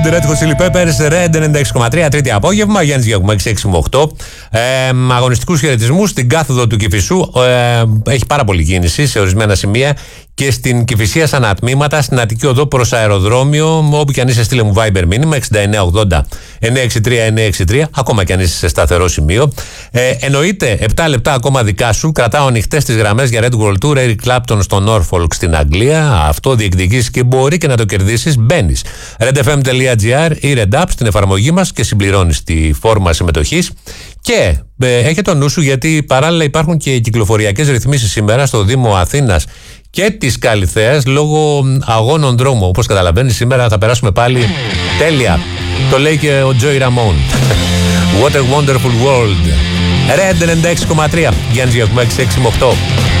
Red Hot Chili Peppers, Red 96,3, τρίτη απόγευμα. Γιάννης Γιακουμάκης 6 με 8. Αγωνιστικούς χαιρετισμούς στην κάθοδο του Κηφισού. Έχει πάρα πολλή κίνηση σε ορισμένα σημεία και στην Κηφισία σαν ατμήματα, στην Αττική Οδό προς αεροδρόμιο. Όπου και αν είσαι, στείλε μου Viber μήνυμα 6980 963 963. Ακόμα και αν είσαι σε σταθερό σημείο. Εννοείται 7 λεπτά ακόμα δικά σου. Κρατάω ανοιχτές τις γραμμές για Red World Tour, Eric Clapton στο Norfolk στην Αγγλία. Αυτό διεκδικείς και μπορεί και να το κερδίσεις. Μπαίνεις redfm.gr ή Red App στην εφαρμογή μας και συμπληρώνεις τη φόρμα συμμετοχής. Και έχει το νου σου, γιατί παράλληλα υπάρχουν και κυκλοφοριακές ρυθμίσεις σήμερα στο Δήμο Αθήνας και της Καλιθέας λόγω αγώνων δρόμου. Όπως καταλαβαίνεις, σήμερα θα περάσουμε πάλι τέλεια. Το λέει και ο Joey Ramone. What a wonderful world. Red 96,3. Γιάννης Γιακουμάκης 6 με 8.